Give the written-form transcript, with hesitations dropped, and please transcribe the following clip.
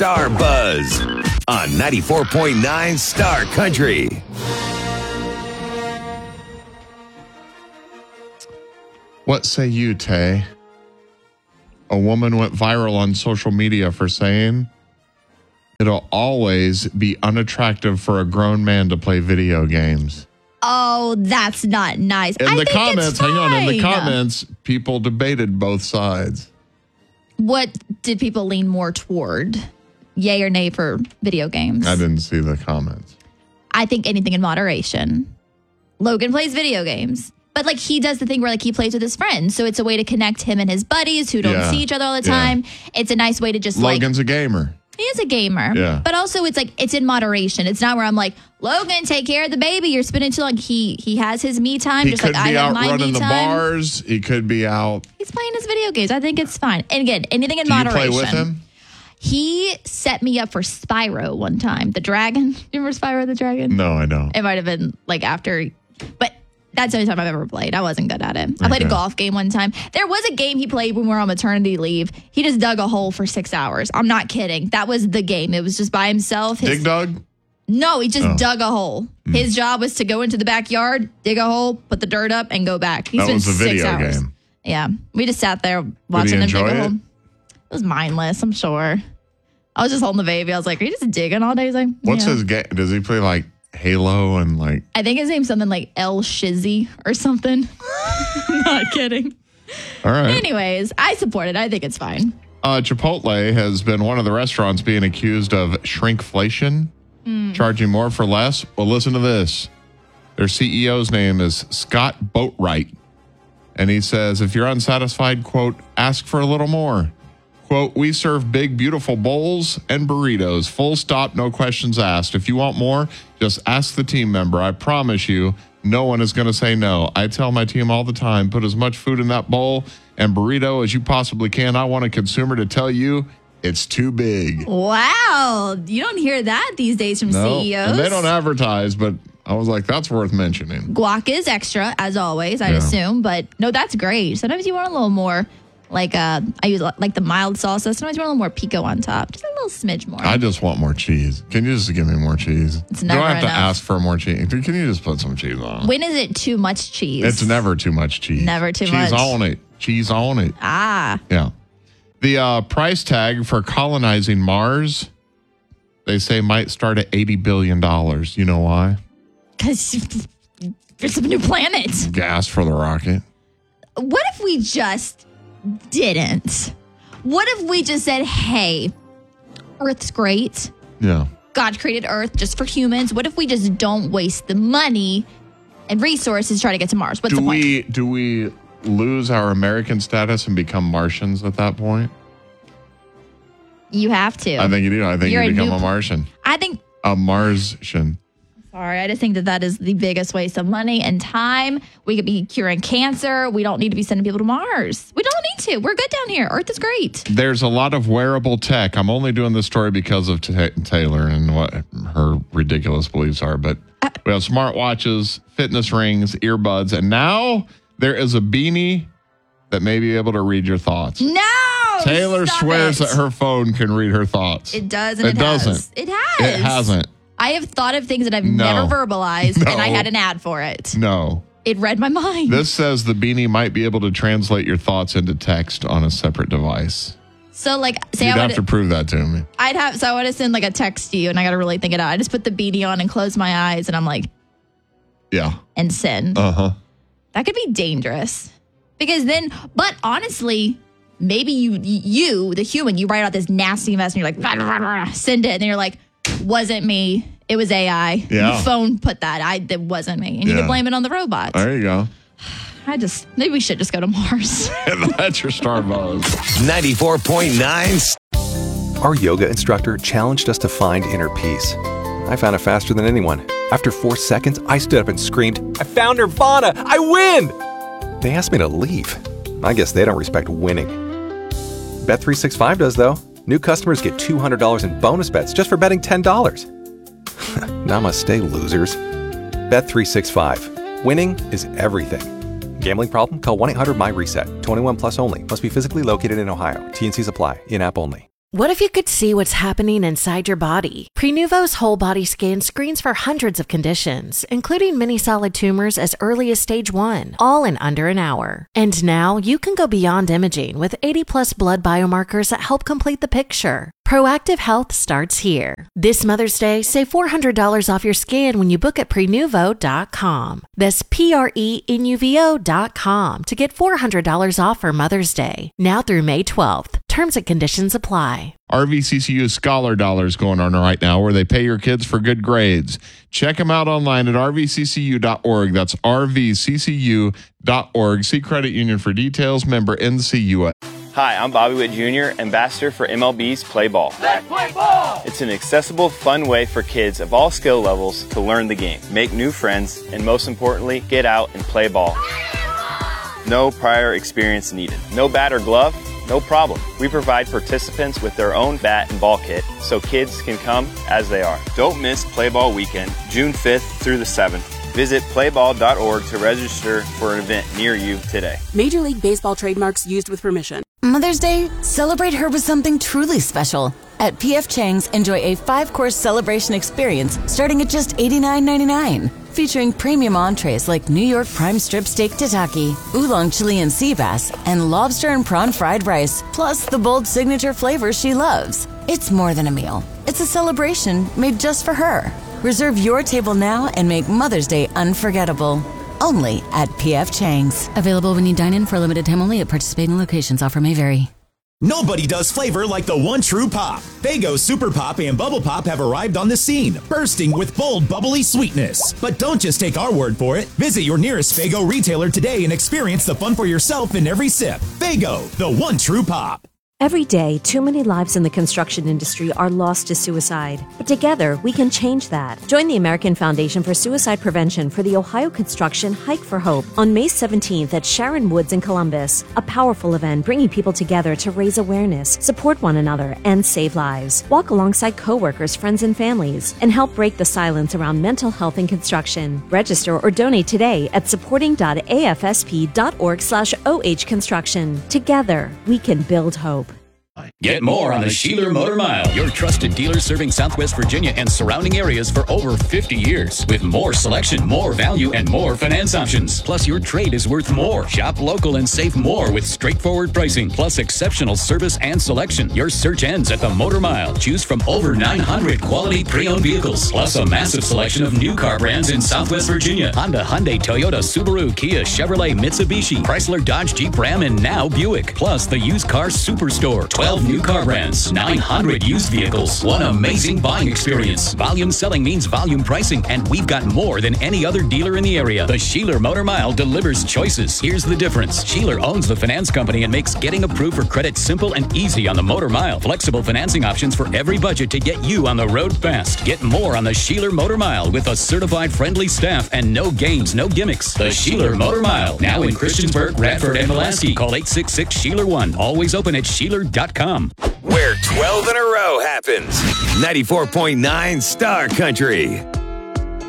Star Buzz on 94.9 Star Country. What say you, Tay? A woman went viral on social media for saying it'll always be unattractive for a grown man to play video games. Oh, that's not nice. In the comments, people debated both sides. What did people lean more toward? Yay or nay for video games? I didn't see the comments. I think anything in moderation. Logan plays video games. But, like, he does the thing where, like, he plays with his friends. So it's a way to connect him and his buddies who don't see each other all the time. It's a nice way to just, Logan's a gamer. He is a gamer. Yeah. But also, it's like, it's in moderation. It's not where I'm like, Logan, take care of the baby. You're spending too long. He has his me time. He just could like be I have out my running me the time. bars. He could be out. He's playing his video games. I think it's fine. And again, anything in Do you moderation. play with him? He set me up for Spyro one time. The dragon. You remember Spyro the Dragon? No, I don't. It might have been like after, but that's the only time I've ever played. I wasn't good at it. I played a golf game one time. There was a game he played when we were on maternity leave. He just dug a hole for 6 hours. I'm not kidding. That was the game. It was just by himself. Dig Dug? No, he just dug a hole. His job was to go into the backyard, dig a hole, put the dirt up, and go back. He That spent was a 6 video hours. game. Yeah. We just sat there watching him dig enjoy a hole. it? It was mindless, I'm sure. I was just holding the baby. I was like, are you just digging all day? He's like, What's yeah. his game? Does he play like Halo and like... I think his name's something like El Shizzy or something. Not kidding. All right. Anyways, I support it. I think it's fine. Chipotle has been one of the restaurants being accused of shrinkflation, charging more for less. Well, listen to this. Their CEO's name is Scott Boatwright. And he says, if you're unsatisfied, quote, ask for a little more. Quote, we serve big, beautiful bowls and burritos. Full stop, no questions asked. If you want more, just ask the team member. I promise you, no one is going to say no. I tell my team all the time, put as much food in that bowl and burrito as you possibly can. I want a consumer to tell you it's too big. Wow. You don't hear that these days from CEOs. And they don't advertise, but I was like, that's worth mentioning. Guac is extra, as always, I'd assume. But no, that's great. Sometimes you want a little more. Like, I use like the mild salsa. Sometimes you want a little more pico on top. Just a little smidge more. I just want more cheese. Can you just give me more cheese? It's never Do I have enough. to ask for more cheese? Can you just put some cheese on? When is it too much cheese? It's never too much cheese. Never too cheese much. on it. Cheese on it. Ah. Yeah. The price tag for colonizing Mars, they say might start at $80 billion. You know why? Because it's a new planet. Gas for the rocket. What if we just didn't? What if we just said, hey, Earth's great. Yeah. God created Earth just for humans. What if we just don't waste the money and resources to try to get to Mars? What's the point? Do we lose our American status and become Martians at that point? You have to. I think you do. I think You're you a become new- a Martian. I think, A Martian. sorry, I just think that is the biggest waste of money and time. We could be curing cancer. We don't need to be sending people to Mars. We don't need to. We're good down here. Earth is great. There's a lot of wearable tech. I'm only doing this story because of Taylor and what her ridiculous beliefs are. But we have smartwatches, fitness rings, earbuds, and now there is a beanie that may be able to read your thoughts. No! Taylor stop swears it. that her phone can read her thoughts. It does and it doesn't. has. It has. It hasn't. I have thought of things that I've No. never verbalized, No. and I had an ad for it. No. It read my mind. This says the beanie might be able to translate your thoughts into text on a separate device. So, like, say You'd I have would, to prove that to me. I want to send like a text to you, and I got to really think it out. I just put the beanie on and close my eyes, and I'm like, Yeah. and send. Uh-huh. That could be dangerous because then, but honestly, maybe you, the human, you write out this nasty mess, and you're like, "Rah, rah, rah," send it, and then you're like, wasn't me. It was AI. Yeah. The phone put that. It wasn't me, and you Yeah. can blame it on the robots. There you go. Maybe we should just go to Mars. That's your Star Buzz. 94.9 Our yoga instructor challenged us to find inner peace. I found it faster than anyone. After 4 seconds, I stood up and screamed, I found Nirvana! I win! They asked me to leave. I guess they don't respect winning. Bet365 does, though. New customers get $200 in bonus bets just for betting $10. Namaste, losers. Bet365. Winning is everything. Gambling problem? Call 1-800-MY-RESET. 21 plus only. Must be physically located in Ohio. T&Cs apply. In-app only. What if you could see what's happening inside your body? Prenuvo's whole body scan screens for hundreds of conditions, including many solid tumors as early as stage 1, all in under an hour. And now you can go beyond imaging with 80+ blood biomarkers that help complete the picture. Proactive health starts here. This Mother's Day, save $400 off your scan when you book at Prenuvo.com. That's Prenuvo.com to get $400 off for Mother's Day. Now through May 12th. Terms and conditions apply. RVCCU Scholar Dollars going on right now where they pay your kids for good grades. Check them out online at rvccu.org. That's rvccu.org. See Credit Union for details. Member NCUA. Hi, I'm Bobby Witt Jr., ambassador for MLB's Play Ball. Let's play ball! It's an accessible, fun way for kids of all skill levels to learn the game, make new friends, and most importantly, get out and play ball. No prior experience needed. No bat or glove? No problem. We provide participants with their own bat and ball kit so kids can come as they are. Don't miss Play Ball Weekend, June 5th through the 7th. Visit playball.org to register for an event near you today. Major League Baseball trademarks used with permission. Mother's Day, celebrate her with something truly special. At P.F. Chang's, enjoy a 5-course celebration experience starting at just $89.99. Featuring premium entrees like New York prime strip steak tataki, oolong Chilean sea bass, and lobster and prawn fried rice, plus the bold signature flavors she loves. It's more than a meal. It's a celebration made just for her. Reserve your table now and make Mother's Day unforgettable. Only at P.F. Chang's. Available when you dine in for a limited time only at participating locations. Offer may vary. Nobody does flavor like the one true pop. Faygo Super Pop and Bubble Pop have arrived on the scene, bursting with bold, bubbly sweetness. But don't just take our word for it. Visit your nearest Faygo retailer today and experience the fun for yourself in every sip. Faygo, the one true pop. Every day, too many lives in the construction industry are lost to suicide. But together, we can change that. Join the American Foundation for Suicide Prevention for the Ohio Construction Hike for Hope on May 17th at Sharon Woods in Columbus. A powerful event bringing people together to raise awareness, support one another, and save lives. Walk alongside coworkers, friends, and families, and help break the silence around mental health in construction. Register or donate today at supporting.afsp.org/ohconstruction. Together, we can build hope. Get more on the Sheeler Motor Mile, your trusted dealer serving Southwest Virginia and surrounding areas for over 50 years. With more selection, more value, and more finance options. Plus, your trade is worth more. Shop local and save more with straightforward pricing, plus exceptional service and selection. Your search ends at the Motor Mile. Choose from over 900 quality pre-owned vehicles, plus a massive selection of new car brands in Southwest Virginia. Honda, Hyundai, Toyota, Subaru, Kia, Chevrolet, Mitsubishi, Chrysler, Dodge, Jeep, Ram, and now Buick. Plus, the used car superstore. 12 new car brands, 900 used vehicles, one amazing buying experience. Volume selling means volume pricing, and we've got more than any other dealer in the area. The Sheeler Motor Mile delivers choices. Here's the difference. Sheeler owns the finance company and makes getting approved for credit simple and easy on the Motor Mile. Flexible financing options for every budget to get you on the road fast. Get more on the Sheeler Motor Mile with a certified friendly staff and no games, no gimmicks. The Sheeler Motor Mile, now in Christiansburg, Radford, and Pulaski. Call 866-SHEELER1. Always open at Sheeler.com. Where 12 in a row happens. 94.9 Star Country.